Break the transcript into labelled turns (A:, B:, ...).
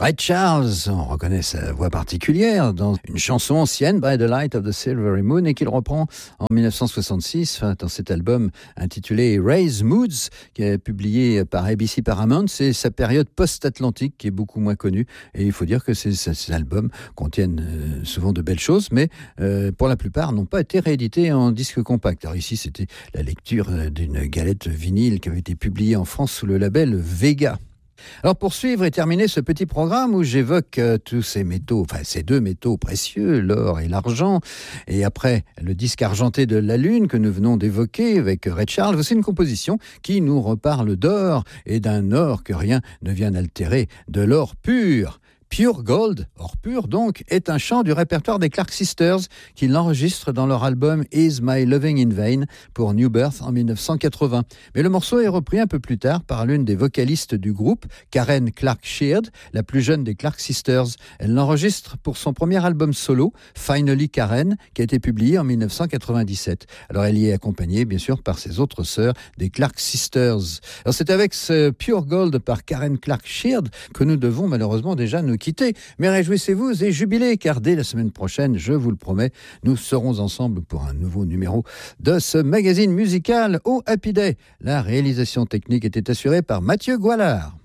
A: Ray Charles, on reconnaît sa voix particulière dans une chanson ancienne, By the Light of the Silvery Moon, et qu'il reprend en 1966 dans cet album intitulé Ray's Moods, qui est publié par ABC Paramount. C'est sa période post-atlantique qui est beaucoup moins connue, et il faut dire que ces albums contiennent souvent de belles choses, mais pour la plupart n'ont pas été réédités en disque compact. Alors ici, c'était la lecture d'une galette vinyle qui avait été publiée en France sous le label Vega. Alors pour suivre et terminer ce petit programme où j'évoque tous ces métaux, enfin ces deux métaux précieux, l'or et l'argent, et après le disque argenté de la Lune que nous venons d'évoquer avec Ray Charles, voici une composition qui nous reparle d'or et d'un or que rien ne vient altérer, de l'or pur. Pure Gold, or pur donc, est un chant du répertoire des Clark Sisters qui l'enregistrent dans leur album Is My Loving in Vain pour New Birth en 1980. Mais le morceau est repris un peu plus tard par l'une des vocalistes du groupe, Karen Clark Sheard, la plus jeune des Clark Sisters. Elle l'enregistre pour son premier album solo, Finally Karen, qui a été publié en 1997. Alors elle y est accompagnée bien sûr par ses autres sœurs des Clark Sisters. Alors c'est avec ce Pure Gold par Karen Clark Sheard que nous devons malheureusement déjà nous quitter, mais réjouissez-vous et jubilez, car dès la semaine prochaine, je vous le promets, nous serons ensemble pour un nouveau numéro de ce magazine musical au Happy Day. La réalisation technique était assurée par Mathieu Goualard.